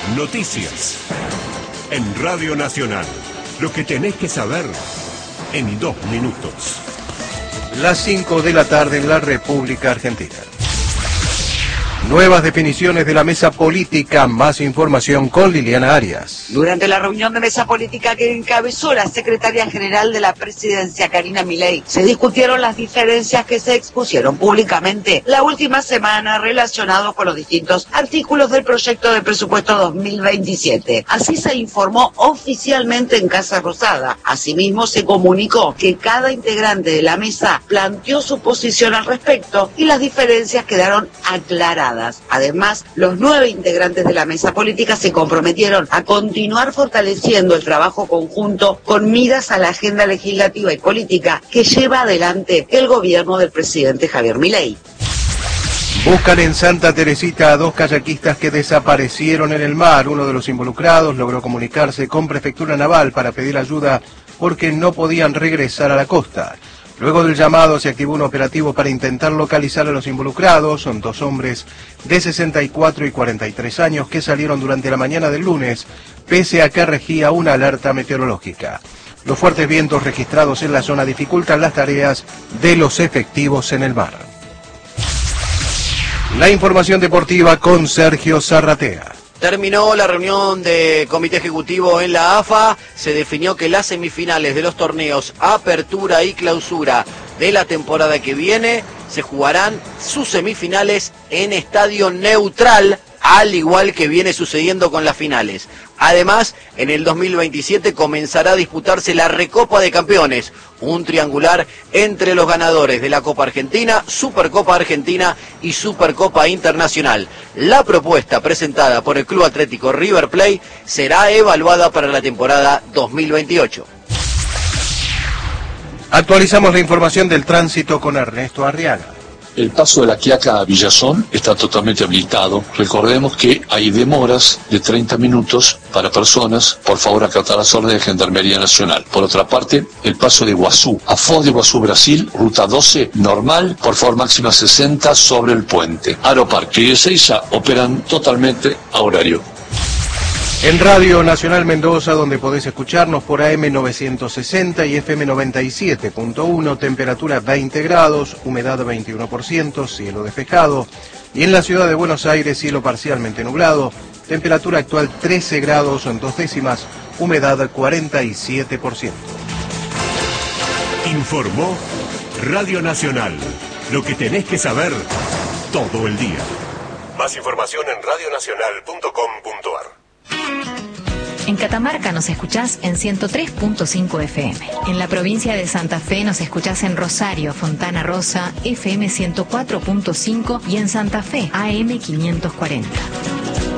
Noticias. En Radio Nacional. Lo que tenés que saber en 2 minutos. Las 5 de la tarde en la República Argentina. Nuevas definiciones de la mesa política. Más información con Liliana Arias. Durante la reunión de mesa política que encabezó la secretaria general de la presidencia, Karina Milei, se discutieron las diferencias que se expusieron públicamente la última semana relacionados con los distintos artículos del proyecto de presupuesto 2027. Así se informó oficialmente en Casa Rosada. Asimismo, se comunicó que cada integrante de la mesa planteó su posición al respecto y las diferencias quedaron aclaradas. Además, los 9 integrantes de la mesa política se comprometieron a continuar fortaleciendo el trabajo conjunto con miras a la agenda legislativa y política que lleva adelante el gobierno del presidente Javier Milei. Buscan en Santa Teresita a 2 kayakistas que desaparecieron en el mar. Uno de los involucrados logró comunicarse con Prefectura Naval para pedir ayuda porque no podían regresar a la costa. Luego del llamado se activó un operativo para intentar localizar a los involucrados. Son 2 hombres de 64 y 43 años que salieron durante la mañana del lunes, pese a que regía una alerta meteorológica. Los fuertes vientos registrados en la zona dificultan las tareas de los efectivos en el mar. La información deportiva con Sergio Zarratea. Terminó la reunión de comité ejecutivo en la AFA, se definió que las semifinales de los torneos Apertura y Clausura de la temporada que viene se jugarán sus semifinales en estadio neutral, al igual que viene sucediendo con las finales. Además, en el 2027 comenzará a disputarse la Recopa de Campeones, un triangular entre los ganadores de la Copa Argentina, Supercopa Argentina y Supercopa Internacional. La propuesta presentada por el Club Atlético River Plate será evaluada para la temporada 2028. Actualizamos la información del tránsito con Ernesto Arriaga. El paso de La Quiaca a Villazón está totalmente habilitado. Recordemos que hay demoras de 30 minutos para personas. Por favor, acatar las órdenes de Gendarmería Nacional. Por otra parte, el paso de Iguazú a Foz de Iguazú, Brasil, ruta 12, normal, por favor, máxima 60 sobre el puente. Aeroparque y Ezeiza operan totalmente a horario. En Radio Nacional Mendoza, donde podés escucharnos por AM 960 y FM 97.1, temperatura 20 grados, humedad 21%, cielo despejado. Y en la ciudad de Buenos Aires, cielo parcialmente nublado, temperatura actual 13 grados en 2 décimas, humedad 47%. Informó Radio Nacional. Lo que tenés que saber todo el día. Más información en radionacional.com.ar. En Catamarca nos escuchás en 103.5 FM. En la provincia de Santa Fe nos escuchás en Rosario, Fontana Rosa, FM 104.5 y en Santa Fe, AM 540.